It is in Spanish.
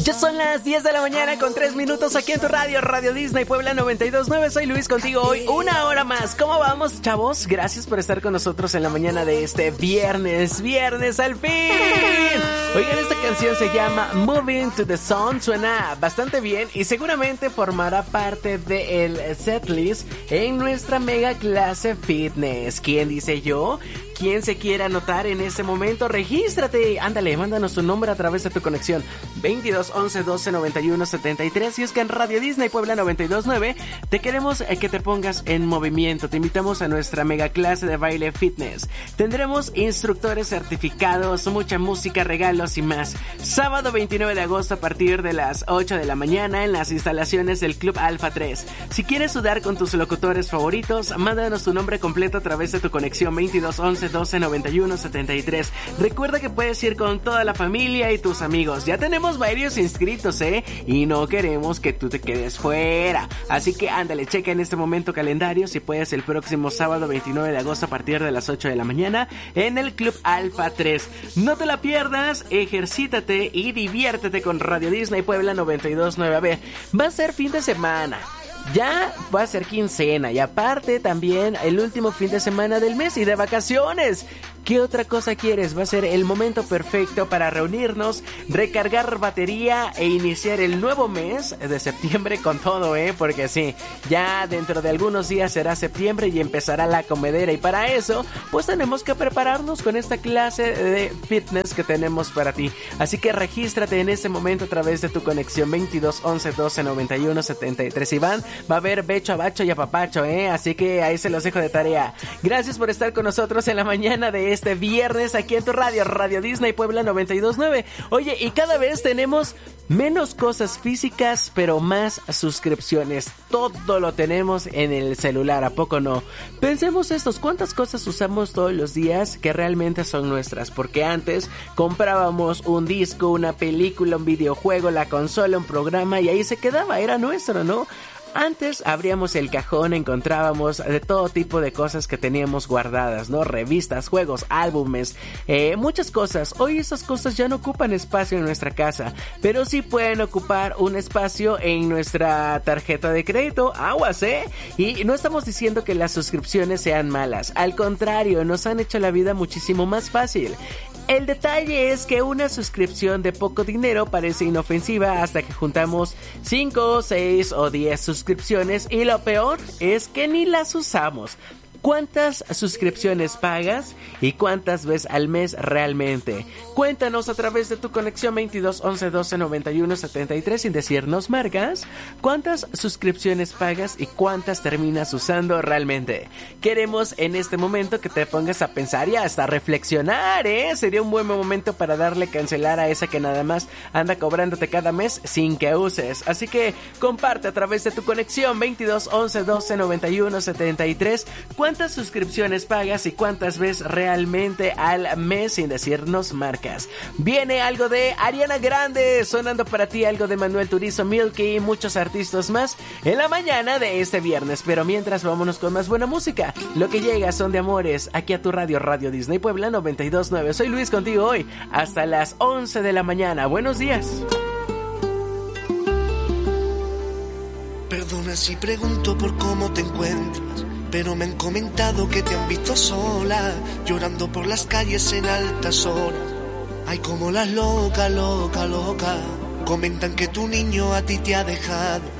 Ya son las 10 de la mañana con 3 minutos aquí en tu radio, Radio Disney Puebla 92.9. Soy Luis contigo hoy, una hora más. ¿Cómo vamos, chavos? Gracias por estar con nosotros en la mañana de este viernes al fin. Oigan, esta canción se llama Moving to the Sun. Suena bastante bien y seguramente formará parte del setlist en nuestra mega clase fitness. ¿Quién dice yo? ¿Quién se quiere anotar en ese momento? Regístrate, ándale, mándanos tu nombre a través de tu conexión 22 11 12 91 73. Y es que en Radio Disney Puebla 92.9 te queremos que te pongas en movimiento. Te invitamos a nuestra mega clase de baile fitness. Tendremos instructores certificados, mucha música, regalos y más. Sábado 29 de agosto a partir de las 8 de la mañana en las instalaciones del Club Alfa 3. Si quieres sudar con tus locutores favoritos, mándanos tu nombre completo a través de tu conexión 22 11 12 91 73. Recuerda que puedes ir con toda la familia y tus amigos. Ya tenemos varios inscritos, y no queremos que tú te quedes fuera. Así que ándale, checa en este momento calendario si puedes el próximo sábado 29 de agosto a partir de las 8 de la mañana en el Club Alfa 3. No te la pierdas, ejercítate y diviértete con Radio Disney Puebla 92.9. A ver, va a ser fin de semana. Ya va a ser quincena y aparte también el último fin de semana del mes y de vacaciones. ¿Qué otra cosa quieres? Va a ser el momento perfecto para reunirnos, recargar batería e iniciar el nuevo mes de septiembre con todo, porque sí, ya dentro de algunos días será septiembre y empezará la comedera y para eso, pues tenemos que prepararnos con esta clase de fitness que tenemos para ti. Así que regístrate en este momento a través de tu conexión 22 11 12 91 73. Iván, va a haber becho, abacho y apapacho, así que ahí se los dejo de tarea. Gracias por estar con nosotros en la mañana de este viernes aquí en tu radio, Radio Disney Puebla 92.9. Oye, y cada vez tenemos menos cosas físicas, pero más suscripciones. Todo lo tenemos en el celular, ¿a poco no? Pensemos estos, ¿cuántas cosas usamos todos los días que realmente son nuestras? Porque antes comprábamos un disco, una película, un videojuego, la consola, un programa y ahí se quedaba, era nuestro, ¿no? Antes abríamos el cajón, encontrábamos de todo tipo de cosas que teníamos guardadas, ¿no? Revistas, juegos, álbumes, muchas cosas. Hoy esas cosas ya no ocupan espacio en nuestra casa, pero sí pueden ocupar un espacio en nuestra tarjeta de crédito. Aguas, Y no estamos diciendo que las suscripciones sean malas. Al contrario, nos han hecho la vida muchísimo más fácil. El detalle es que una suscripción de poco dinero parece inofensiva hasta que juntamos 5, 6 o 10 suscripciones y lo peor es que ni las usamos. ¿Cuántas suscripciones pagas y cuántas ves al mes realmente? Cuéntanos a través de tu conexión 22 11 12 91 73 sin decirnos marcas. ¿Cuántas suscripciones pagas y cuántas terminas usando realmente? Queremos en este momento que te pongas a pensar y hasta reflexionar, Sería un buen momento para darle cancelar a esa que nada más anda cobrándote cada mes sin que uses. Así que comparte a través de tu conexión 22 11 12 91 73. ¿Cuántas suscripciones pagas y cuántas ves realmente al mes sin decirnos marcas? Viene algo de Ariana Grande, sonando para ti algo de Manuel Turizo, Milky y muchos artistas más en la mañana de este viernes. Pero mientras, vámonos con más buena música. Lo que llega son de amores aquí a tu radio, Radio Disney Puebla 92.9. Soy Luis contigo hoy hasta las 11 de la mañana. Buenos días. Perdona si pregunto por cómo te encuentras, pero me han comentado que te han visto sola, llorando por las calles en altas horas. Ay, como las loca. Comentan que tu niño a ti te ha dejado